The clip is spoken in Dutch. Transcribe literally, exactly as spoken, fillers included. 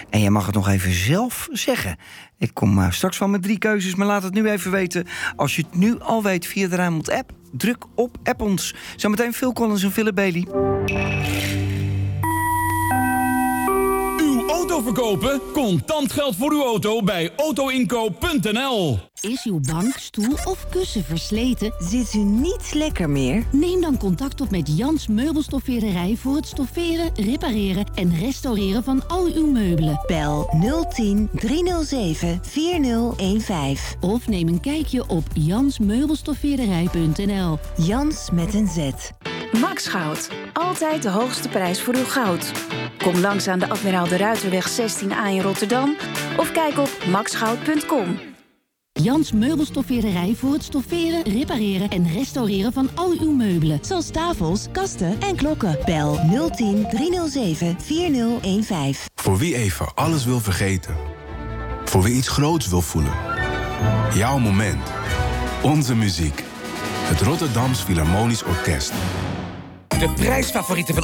En je mag het nog even zelf zeggen. Ik kom uh, straks van met drie keuzes, maar laat het nu even weten. Als je het nu al weet via de Rijnmond-app, druk op App ons. Zometeen Phil Collins en Philip Bailey. Uw auto verkopen? Contant geld voor uw auto bij autoinkoop punt n l. Is uw bank, stoel of kussen versleten? Zit u niet lekker meer? Neem dan contact op met Jans Meubelstoffeerderij voor het stofferen, repareren en restaureren van al uw meubelen. Bel nul tien driehonderdzeven vierzig vijftien. Of neem een kijkje op jans meubelstoffeerderij punt n l. Jans met een Z. Max Goud. Altijd de hoogste prijs voor uw goud. Kom langs aan de Admiraal de Ruiterweg zestien A in Rotterdam of kijk op max goud punt com. Jans Meubelstoffeerderij voor het stofferen, repareren en restaureren van al uw meubelen. Zoals tafels, kasten en klokken. Bel nul tien driehonderdzeven vierzig vijftien. Voor wie even alles wil vergeten. Voor wie iets groots wil voelen. Jouw moment. Onze muziek. Het Rotterdams Philharmonisch Orkest. De prijsfavorieten van